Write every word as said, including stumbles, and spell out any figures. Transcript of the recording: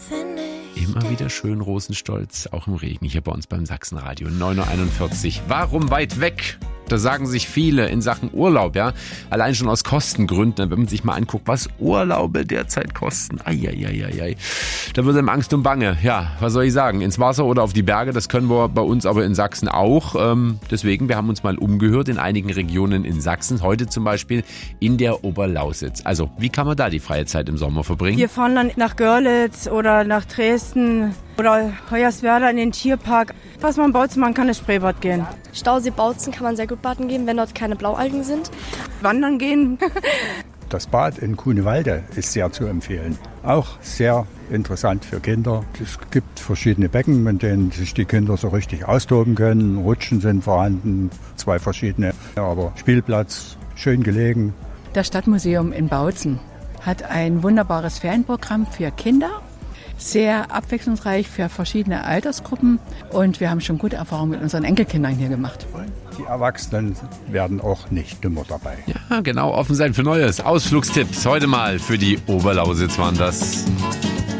Immer wieder schön Rosenstolz, auch im Regen, hier bei uns beim Sachsenradio. neun Uhr einundvierzig. Warum weit weg? Da sagen sich viele in Sachen Urlaub, ja. Allein schon aus Kostengründen, wenn man sich mal anguckt, was Urlaube derzeit kosten. Eieieiei. Da wird einem Angst und Bange. Ja, was soll ich sagen? Ins Wasser oder auf die Berge, das können wir bei uns aber in Sachsen auch. Ähm, deswegen, wir haben uns mal umgehört in einigen Regionen in Sachsen. Heute zum Beispiel in der Oberlausitz. Also, wie kann man da die freie Zeit im Sommer verbringen? Wir fahren dann nach Görlitz oder nach Dresden oder Hoyerswerda in den Tierpark. Was man baut, man kann ins Spreebad gehen. Stausee Bautzen kann man sehr gut baden gehen, wenn dort keine Blaualgen sind. Wandern gehen. Das Bad in Grunewalde ist sehr zu empfehlen. Auch sehr interessant für Kinder. Es gibt verschiedene Becken, mit denen sich die Kinder so richtig austoben können. Rutschen sind vorhanden, zwei verschiedene, aber Spielplatz, schön gelegen. Das Stadtmuseum in Bautzen hat ein wunderbares Ferienprogramm für Kinder. Sehr abwechslungsreich für verschiedene Altersgruppen und wir haben schon gute Erfahrungen mit unseren Enkelkindern hier gemacht. Die Erwachsenen werden auch nicht dümmer dabei. Ja, genau, offen sein für Neues. Ausflugstipps heute mal für die Oberlausitz waren das.